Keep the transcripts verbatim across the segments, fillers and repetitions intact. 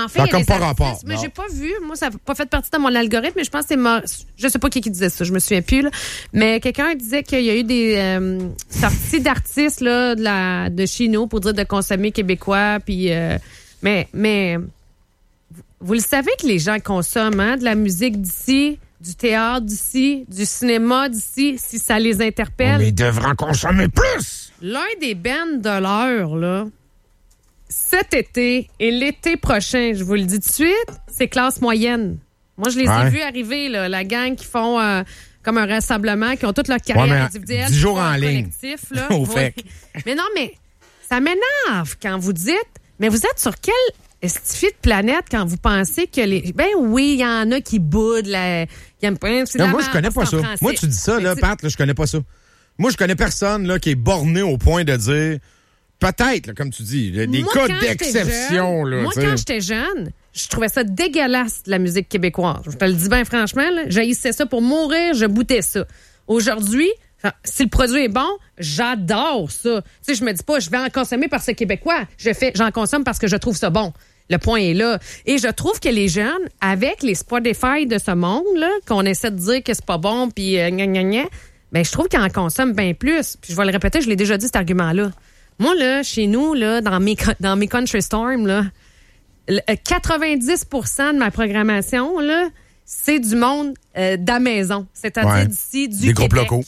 en fait, ça a il y a comme des pas artistes, rapport. mais Non. j'ai pas vu. Moi, ça n'a pas fait partie de mon algorithme, mais je pense que c'est mort. Je sais pas qui, qui disait ça, je me souviens plus, là. Mais quelqu'un disait qu'il y a eu des euh, sorties d'artistes là, de, la, de chez nous pour dire de consommer québécois. Puis, euh, mais, mais vous le savez que les gens consomment hein, de la musique d'ici, du théâtre d'ici, du cinéma d'ici, si ça les interpelle. Mais ils devraient en consommer plus! L'un des bands de l'heure, là, cet été et l'été prochain, je vous le dis tout de suite, c'est classe moyenne. Moi, je les Ouais. ai vus arriver, là, la gang qui font euh, comme un rassemblement, qui ont toute leur carrière Ouais, mais individuelle. dix jours qui font en un ligne. collectif, là. Au Oui. fait. Mais non, mais ça m'énerve quand vous dites, mais vous êtes sur quelle estifie de planète quand vous pensez que les... Ben oui, il y en a qui boudent, la... qui aiment pas... c'est de Non, la moi, je merde, connais pas c'est en ça. français. Moi, tu dis ça, Mais là, tu- Pat, là, je connais pas ça. Moi, je connais personne là, qui est borné au point de dire, peut-être, là, comme tu dis, des Moi, cas quand j'étais d'exception. jeune- Là, Moi, tu sais. quand j'étais jeune, je trouvais ça dégueulasse, de la musique québécoise. Je te le dis bien franchement, là, j'haïssais ça pour mourir, je boutais ça. Aujourd'hui, si le produit est bon, j'adore ça. Tu sais, je me dis pas, je vais en consommer parce que c'est québécois. Je fais, j'en consomme parce que je trouve ça bon. Le point est là. Et je trouve que les jeunes, avec les Spotify de ce monde, là, qu'on essaie de dire que c'est pas bon, puis euh, gna gna gna, ben, je trouve qu'ils en consomment bien plus. Puis je vais le répéter, je l'ai déjà dit, cet argument-là. Moi, là, chez nous, là, dans mes, dans mes Country Storm, là, le- quatre-vingt-dix pour cent de ma programmation, là, c'est du monde euh, de la maison. C'est-à-dire Ouais. d'ici, du Des groupes Québec. locaux.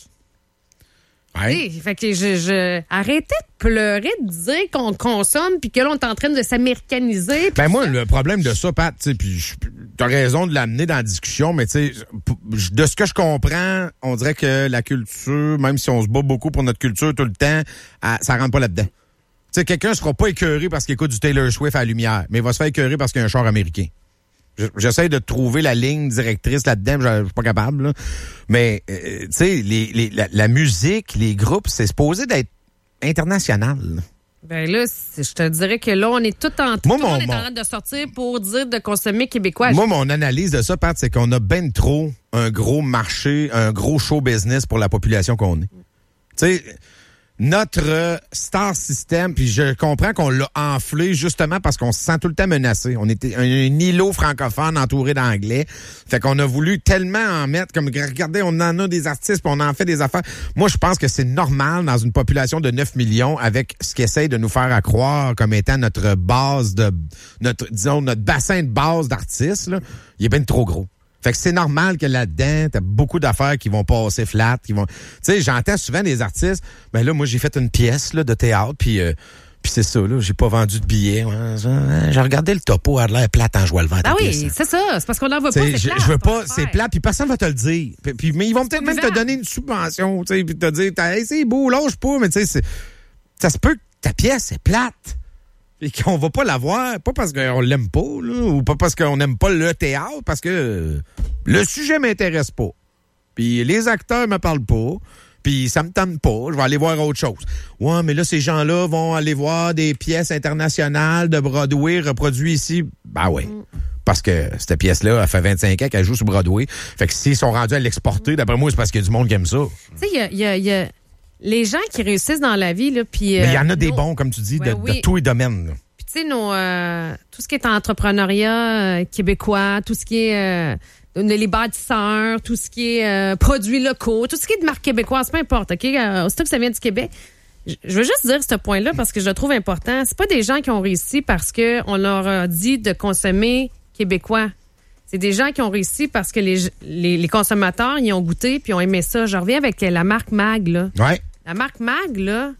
Ouais. Hey, fait que je, je... Arrêtez de pleurer, de dire qu'on consomme puis que là, on est en train de s'américaniser. Ben moi, le problème de ça, Pat, tu sais, puis je- t'as raison de l'amener dans la discussion, mais tu sais, p- de ce que je comprends, on dirait que la culture, même si on se bat beaucoup pour notre culture tout le temps, elle- ça rentre pas là-dedans. Tu sais, quelqu'un ne sera pas écœuré parce qu'il écoute du Taylor Swift à la lumière, mais il va se faire écœurer parce qu'il y a un char américain. Je- J'essaie de trouver la ligne directrice là-dedans, je je suis pas capable, là. Mais, euh, tu sais, les, les, la, la musique, les groupes, c'est supposé d'être international. Ben là, c'est- je te dirais que là, on est tout en, tout Moi, le mon- monde est en mon- train de sortir pour dire de consommer québécois. Moi, mon analyse de ça, Pat, c'est qu'on a ben trop un gros marché, un gros show business pour la population qu'on est. Tu sais, notre euh, star system, puis je comprends qu'on l'a enflé justement parce qu'on se sent tout le temps menacé. On était un, un îlot francophone entouré d'anglais. Fait qu'on a voulu tellement en mettre, comme regardez, on en a des artistes, puis on en fait des affaires. Moi, je pense que c'est normal dans une population de neuf millions avec ce qu'ils essayent de nous faire à croire comme étant notre base de, notre, disons, notre bassin de base d'artistes, là. Il est bien trop gros. Fait que c'est normal que là-dedans, t'as beaucoup d'affaires qui vont passer flat, qui vont. Tu sais, j'entends souvent des artistes. Ben là, moi, j'ai fait une pièce là de théâtre, puis euh, puis c'est ça là, j'ai pas vendu de billets. Ouais, ça, hein, j'ai regardé le topo, elle a l'air plate en jouant le vent. Ah oui, c'est ça. C'est parce qu'on n'en veut pas. T'sais, C'est je, plate, je veux pas, faut c'est faire. plat, puis personne va te le dire. Puis, puis- mais ils vont peut-être même te vivable. donner une subvention, tu sais, puis te dire, hey, c'est beau, lâche pas, mais tu sais, c'est- ça se peut que ta pièce est plate. Et qu'on va pas la voir, pas parce qu'on l'aime pas, là, ou pas parce qu'on n'aime pas le théâtre, parce que euh, le sujet m'intéresse pas. Puis les acteurs me parlent pas, puis ça me tente pas, je vais aller voir autre chose. Ouais, mais là, ces gens-là vont aller voir des pièces internationales de Broadway reproduites ici. Ben oui. Parce que cette pièce-là, elle fait vingt-cinq ans qu'elle joue sur Broadway. Fait que s'ils sont rendus à l'exporter, d'après moi, c'est parce qu'il y a du monde qui aime ça. Tu sais, il y a, il y a- il y a les gens qui réussissent dans la vie, là, puis... Mais il y en a euh, des nos- bons, comme tu dis, de, Ouais, de oui. tous les domaines, là. Puis tu sais, nos, euh, tout ce qui est entrepreneuriat euh, québécois, tout ce qui est euh, les bâtisseurs, tout ce qui est euh, produits locaux, tout ce qui est de marque québécoise, peu importe, OK? Euh, aussitôt que ça vient du Québec. Je je veux juste dire ce point-là parce que je le trouve important. C'est pas des gens qui ont réussi parce que on leur a dit de consommer québécois. C'est des gens qui ont réussi parce que les, les, les consommateurs y ont goûté puis ont aimé ça. Je reviens avec la marque Mag, là. Ouais. La marque Mag, là,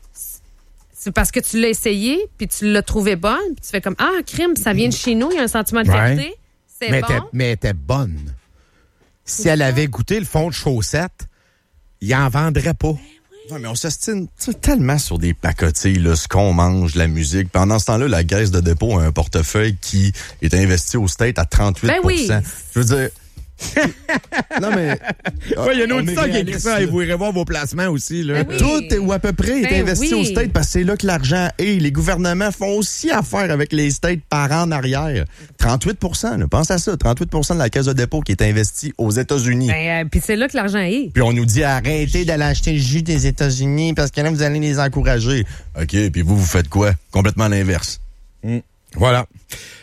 c'est parce que tu l'as essayé, puis tu l'as trouvé bonne, puis tu fais comme, ah, crime, ça vient de chez nous, il y a un sentiment de Ouais. fierté, c'est Mais, bon. elle était, mais elle était bonne. Si elle avait goûté le fond de chaussette, il en vendrait pas. Ouais, mais on s'estime tellement sur des pacotilles, là, ce qu'on mange, la musique. Pendant ce temps-là, la caisse de dépôt a un portefeuille qui est investi au State à trente-huit pour cent. Ben oui. Je veux dire... non, mais... Ouais, il y a un on est auditeur qui écrit réaliste, ça, là. et vous irez voir vos placements aussi, là. Ben oui. Tout, est- ou à peu près, est Ben investi oui. au State parce que c'est là que l'argent est. Les gouvernements font aussi affaire avec les States par en arrière. trente-huit pour cent, là, pense à ça. trente-huit pour cent de la caisse de dépôt qui est investie aux États-Unis. Ben, euh, puis c'est là que l'argent est. Puis on nous dit arrêtez d'aller acheter le jus des États-Unis parce que là, vous allez les encourager. OK, puis vous, vous faites quoi? Complètement l'inverse. Voilà.